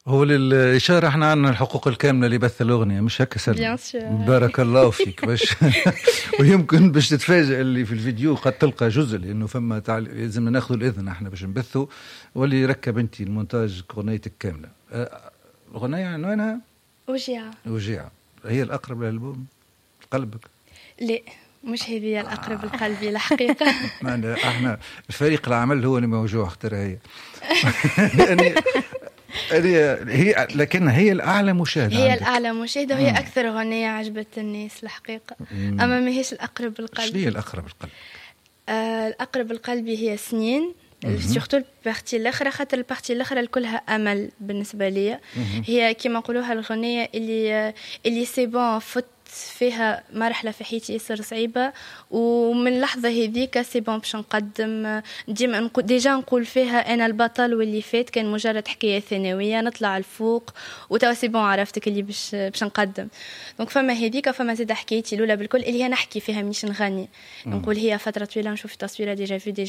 هو للإشارة احنا عندنا الحقوق الكاملة لبث الأغنية، مش هكا سلمى؟ بارك الله فيك. باش ويمكن باش تتفاجئ اللي في الفيديو قد تلقى جزء، لأنه فما لازم ناخذ الإذن احنا باش نبثه، واللي ركب انتي المونتاج أغنيتك كاملة. الأغنية عنوانها وجيعة. هي الأقرب للألبوم قلبك؟ لا مش هذه الأقرب لقلبي الحقيقة. احنا فريق العمل هو اللي موجوع اختارها هي. هي لكن هي الأعلى مشاهدة، هي الأعلى مشاهدة، وهي أكثر أغنية عجبت الناس الحقيقة. أما ما هيش الأقرب للقلب. شنو هي الأقرب للقلب؟ الأقرب للقلب هي سنين، سورتو البارتي الأخرى، خاطر البارتي الأخرى كلها أمل بالنسبة لي. هي كما نقولوها الأغنية اللي سيبون فوت فيها مرحلة في حياتي ياسر صعيبة، ومن اللحظة هذيك سيبون باش نقدم. ديما ديجا نقول فيها أنا البطل، واللي فات كان مجرد حكاية ثانوية نطلع الفوق، وتوا سيبون عرفتك اللي باش نقدم. دونك فما هذيك، فما زيد حكايتي الأولى بالكل اللي هي نحكي فيها مش نغني. نقول هي فترة طويلة نشوف تصويرة ديجا